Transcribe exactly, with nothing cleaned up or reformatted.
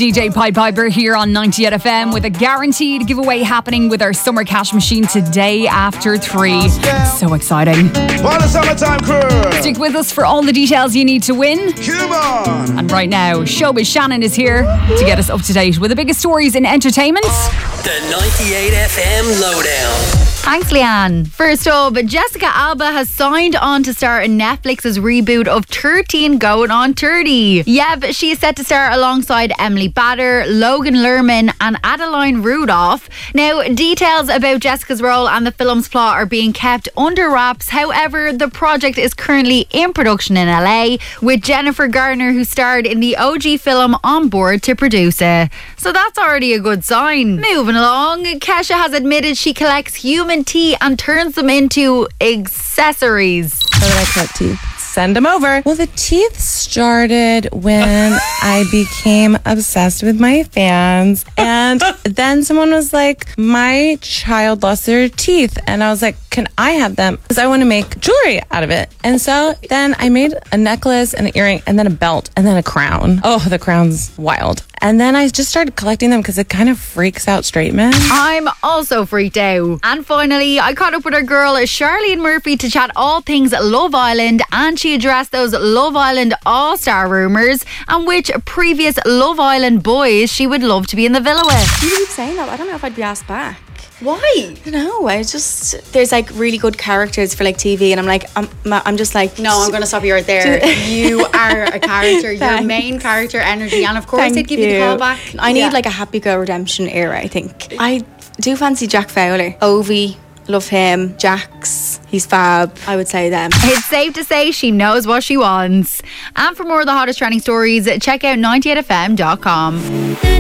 D J Pied Piper here on ninety-eight F M with a guaranteed giveaway happening with our summer cash machine today after three. So exciting. For the summertime crew. Stick with us for all the details you need to win. Come on. And right now, Showbiz Shannon is here to get us up to date with the biggest stories in entertainment. The ninety-eight F M Lowdown. Thanks, Leanne. First up, Jessica Alba has signed on to star in Netflix's reboot of thirteen Going on thirty. Yep, she is set to star alongside Emily Bader, Logan Lerman and Adeline Rudolph. Now, details about Jessica's role and the film's plot are being kept under wraps. However, the project is currently in production in L A with Jennifer Garner, who starred in the O G film, on board to produce it. So that's already a good sign. Moving along, Kesha has admitted she collects human teeth and turns them into accessories. How would I collect teeth? Send them over. Well, the teeth started when I became obsessed with my fans. And then someone was like, my child lost their teeth. And I was like, can I have them? Because I want to make jewelry out of it. And so then I made a necklace and an earring and then a belt and then a crown. Oh, the crown's wild. And then I just started collecting them because it kind of freaks out straight men. I'm also freaked out. And finally, I caught up with our girl Charlene Murphy to chat all things Love Island, and she addressed those Love Island All-Star rumours and which previous Love Island boys she would love to be in the villa with. You keep saying that. I don't know if I'd be asked back. Why? I don't know. I just, there's like really good characters for like T V, and I'm like, I'm, I'm just like, no, I'm going to stop you right there. You are a character, your main character energy, and of course Thank they'd give you. you the call back. I need Yeah. like a happy girl redemption era, I think. I do fancy Jack Fowler. Ovi, love him. Jax, he's fab. I would say them. It's safe to say she knows what she wants. And for more of the hottest trending stories, check out ninety-eight F M dot com.